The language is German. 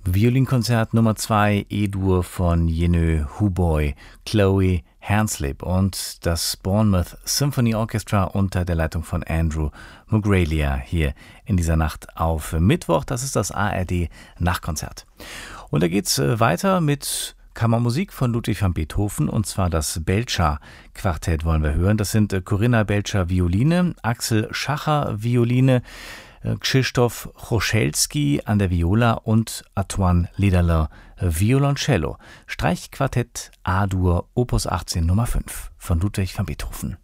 Violinkonzert Nummer 2 E-Dur von Jenő Huboly, Chloe Hanslip und das Bournemouth Symphony Orchestra unter der Leitung von Andrew Mugraglia hier in dieser Nacht auf Mittwoch. Das ist das ARD Nachtkonzert. Und da geht's weiter mit Kammermusik von Ludwig van Beethoven, und zwar das Belcher-Quartett wollen wir hören. Das sind Corinna Belcher Violine, Axel Schacher Violine, Krzysztof Choszalski an der Viola und Antoine Lederle Violoncello. Streichquartett A-Dur Opus 18 Nummer 5 von Ludwig van Beethoven.